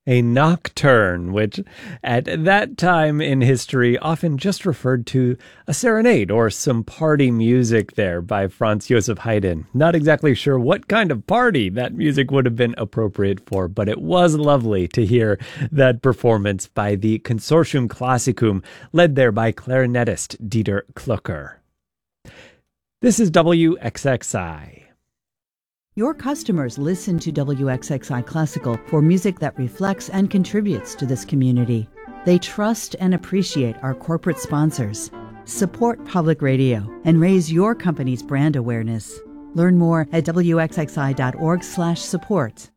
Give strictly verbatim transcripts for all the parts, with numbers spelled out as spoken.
A nocturne, which at that time in history often just referred to a serenade or some party music there by Franz Joseph Haydn. Not exactly sure what kind of party that music would have been appropriate for, but it was lovely to hear that performance by the Consortium Classicum, led there by clarinetist Dieter Klucker. This is W X X I. Your customers listen to W X X I Classical for music that reflects and contributes to this community. They trust and appreciate our corporate sponsors. Support public radio and raise your company's brand awareness. Learn more at W X X I dot org slash support.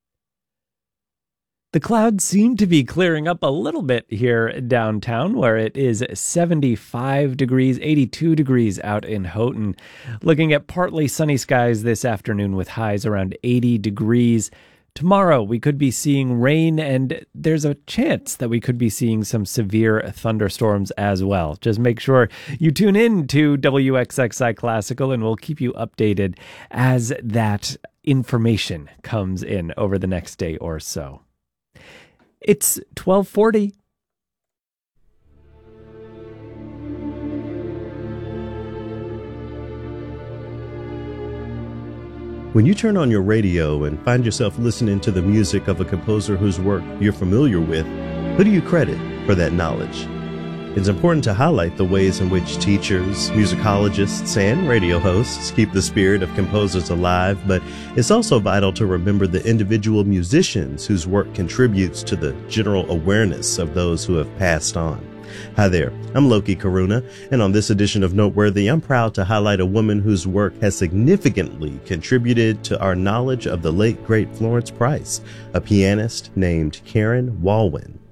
The clouds seem to be clearing up a little bit here downtown, where it is seventy-five degrees, eighty-two degrees out in Houghton. Looking at partly sunny skies this afternoon with highs around eighty degrees. Tomorrow we could be seeing rain, and there's a chance that we could be seeing some severe thunderstorms as well. Just make sure you tune in to W X X I Classical, and we'll keep you updated as that information comes in over the next day or so. It's twelve forty. When you turn on your radio and find yourself listening to the music of a composer whose work you're familiar with, who do you credit for that knowledge? It's important to highlight the ways in which teachers, musicologists, and radio hosts keep the spirit of composers alive, but it's also vital to remember the individual musicians whose work contributes to the general awareness of those who have passed on. Hi there, I'm Loki Karuna, and on this edition of Noteworthy, I'm proud to highlight a woman whose work has significantly contributed to our knowledge of the late, great Florence Price, a pianist named Karen Walwyn.